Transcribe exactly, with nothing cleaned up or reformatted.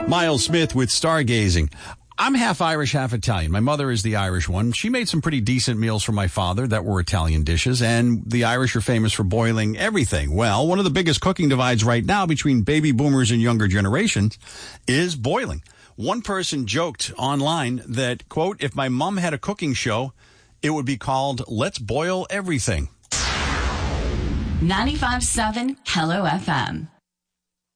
Miles Smith with Stargazing. I'm half Irish, half Italian. My mother is the Irish one. She made some pretty decent meals for my father that were Italian dishes, and the Irish are famous for boiling everything. Well, one of the biggest cooking divides right now between baby boomers and younger generations is boiling. One person joked online that, quote, if my mom had a cooking show, it would be called Let's Boil Everything. ninety-five point seven Hello F M.